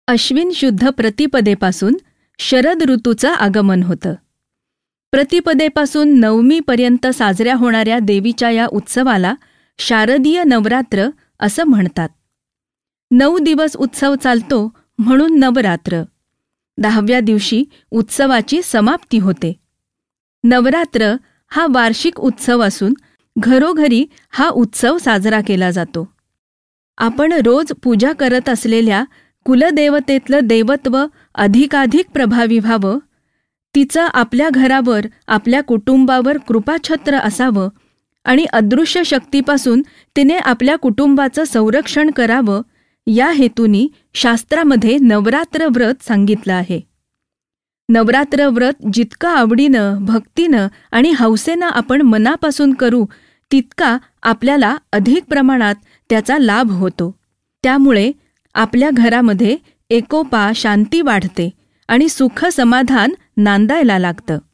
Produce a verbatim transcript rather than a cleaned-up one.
अश्विन शुद्ध प्रतिपदेपासून शरद ऋतूचं आगमन होतं. प्रतिपदेपासून नवमीपर्यंत साजऱ्या होणाऱ्या देवीच्या या उत्सवाला शारदीय नवरात्र असं म्हणतात. नऊ दिवस उत्सव चालतो म्हणून नवरात्र. दहाव्या दिवशी उत्सवाची समाप्ती होते. नवरात्र हा वार्षिक उत्सव असून घरोघरी हा उत्सव साजरा केला जातो. आपण रोज पूजा करत असलेल्या कुलदेवतेतलं देवत्व अधिकाधिक प्रभावी व्हावं, तिचं आपल्या घरावर, आपल्या कुटुंबावर कृपाछत्र असावं आणि अदृश्य शक्तीपासून तिने आपल्या कुटुंबाचं संरक्षण करावं, या हेतूनी शास्त्रामध्ये नवरात्र व्रत सांगितलं आहे. नवरात्र व्रत जितकं आवडीनं, भक्तीनं आणि हौसेनं आपण मनापासून करू, तितका आपल्याला अधिक प्रमाणात त्याचा लाभ होतो. त्यामुळे आपल्या घरामध्ये एकोपा, शांती वाढते आणि सुख समाधान नांदायला लागतं.